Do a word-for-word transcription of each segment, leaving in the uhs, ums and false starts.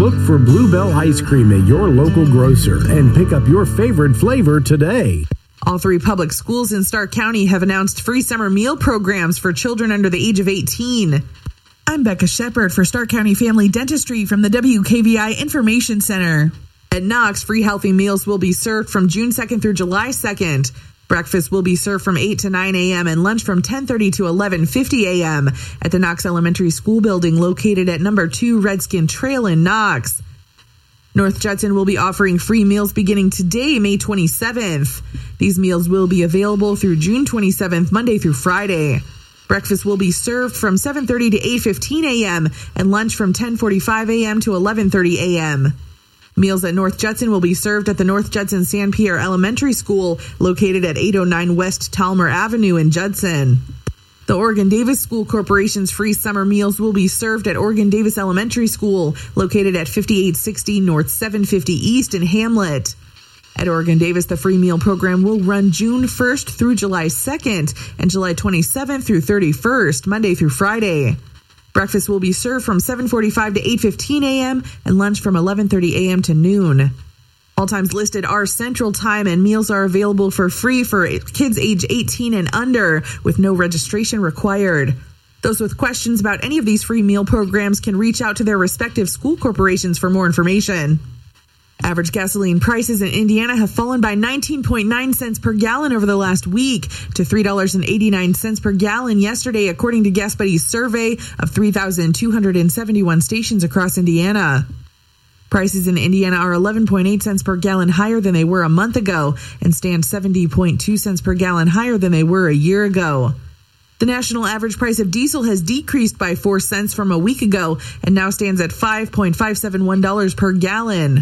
Look for Bluebell Ice Cream at your local grocer and pick up your favorite flavor today. All three public schools in Stark County have announced free summer meal programs for children under the age of eighteen. I'm Becca Shepard for Stark County Family Dentistry from the W K V I Information Center. At Knox, free healthy meals will be served from June second through July second. Breakfast will be served from eight to nine a.m. and lunch from ten thirty to eleven fifty a.m. at the Knox Elementary School building located at number two Redskin Trail in Knox. North Judson will be offering free meals beginning today, May twenty-seventh. These meals will be available through June twenty-seventh, Monday through Friday. Breakfast will be served from seven thirty to eight fifteen a.m. and lunch from ten forty-five a.m. to eleven thirty a.m. Meals at North Judson will be served at the North Judson San Pierre Elementary School located at eight oh nine West Talmer Avenue in Judson. The Oregon Davis School Corporation's free summer meals will be served at Oregon Davis Elementary School, located at fifty-eight sixty North seven fifty East in Hamlet. At Oregon Davis, the free meal program will run June first through July second and July twenty-seventh through thirty-first, Monday through Friday. Breakfast will be served from seven forty-five to eight fifteen a.m. and lunch from eleven thirty a.m. to noon. All times listed are Central Time, and meals are available for free for kids age eighteen and under with no registration required. Those with questions about any of these free meal programs can reach out to their respective school corporations for more information. Average gasoline prices in Indiana have fallen by nineteen point nine cents per gallon over the last week to three dollars and eighty-nine cents per gallon yesterday, according to Gas Buddy's survey of three thousand two hundred seventy-one stations across Indiana. Prices in Indiana are eleven point eight cents per gallon higher than they were a month ago and stand seventy point two cents per gallon higher than they were a year ago. The national average price of diesel has decreased by four cents from a week ago and now stands at five point five seven one dollars per gallon.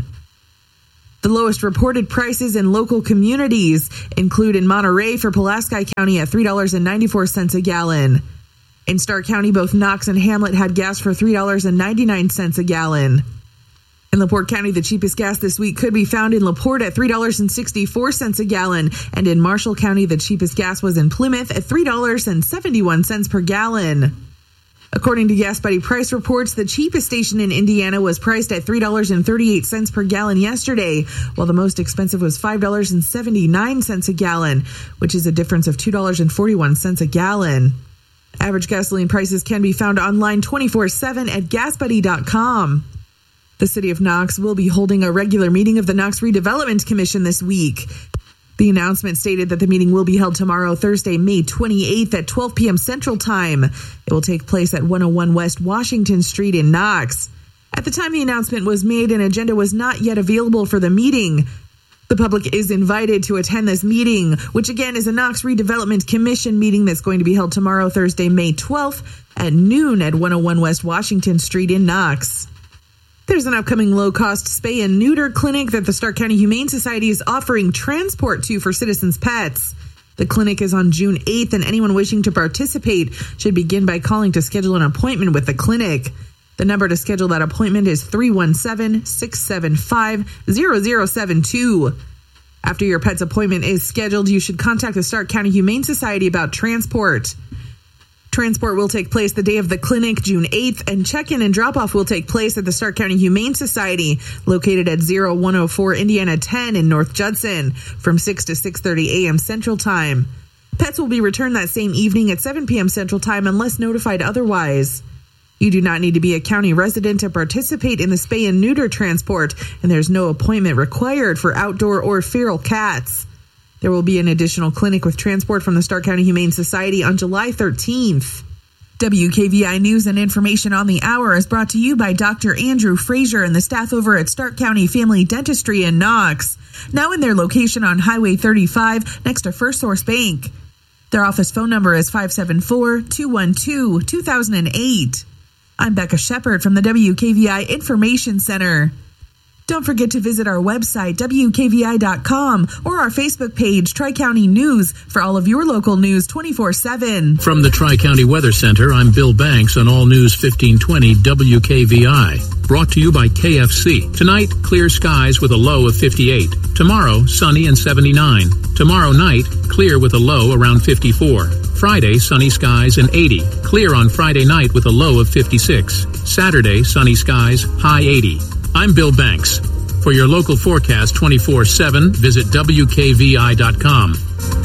The lowest reported prices in local communities include in Monterey for Pulaski County at three dollars and ninety-four cents a gallon. In Stark County, both Knox and Hamlet had gas for three dollars and ninety-nine cents a gallon. In LaPorte County, the cheapest gas this week could be found in LaPorte at three dollars and sixty-four cents a gallon. And in Marshall County, the cheapest gas was in Plymouth at three dollars and seventy-one cents per gallon. According to Gas Buddy price reports, the cheapest station in Indiana was priced at three dollars and thirty-eight cents per gallon yesterday, while the most expensive was five dollars and seventy-nine cents a gallon, which is a difference of two dollars and forty-one cents a gallon. Average gasoline prices can be found online twenty-four seven at gas buddy dot com. The City of Knox will be holding a regular meeting of the Knox Redevelopment Commission this week. The announcement stated that the meeting will be held tomorrow, Thursday, May twenty-eighth at twelve p.m. Central Time. It will take place at one oh one West Washington Street in Knox. At the time the announcement was made, an agenda was not yet available for the meeting. The public is invited to attend this meeting, which again is a Knox Redevelopment Commission meeting that's going to be held tomorrow, Thursday, May twelfth at noon at one oh one West Washington Street in Knox. There's an upcoming low-cost spay and neuter clinic that the Stark County Humane Society is offering transport to for citizens' pets. The clinic is on June eighth, and anyone wishing to participate should begin by calling to schedule an appointment with the clinic. The number to schedule that appointment is three one seven, six seven five, zero zero seven two. After your pet's appointment is scheduled, you should contact the Stark County Humane Society about transport. Transport will take place the day of the clinic, June eighth, and check-in and drop-off will take place at the Stark County Humane Society, located at oh one oh four Indiana ten in North Judson, from six to six thirty a.m. Central Time. Pets will be returned that same evening at seven p.m. Central Time unless notified otherwise. You do not need to be a county resident to participate in the spay and neuter transport, and there's no appointment required for outdoor or feral cats. There will be an additional clinic with transport from the Stark County Humane Society on July thirteenth. W K V I News and information on the hour is brought to you by Doctor Andrew Frazier and the staff over at Stark County Family Dentistry in Knox, now in their location on Highway thirty-five next to First Source Bank. Their office phone number is five seven four, two one two, two thousand eight. I'm Becca Shepard from the W K V I Information Center. Don't forget to visit our website, W K V I dot com, or our Facebook page, Tri-County News, for all of your local news twenty-four seven. From the Tri-County Weather Center, I'm Bill Banks on All News fifteen twenty W K V I. Brought to you by K F C. Tonight, clear skies with a low of fifty-eight. Tomorrow, sunny and seventy-nine. Tomorrow night, clear with a low around fifty-four. Friday, sunny skies and eighty. Clear on Friday night with a low of fifty-six. Saturday, sunny skies, high eighty. I'm Bill Banks. For your local forecast twenty-four seven, visit W K V I dot com.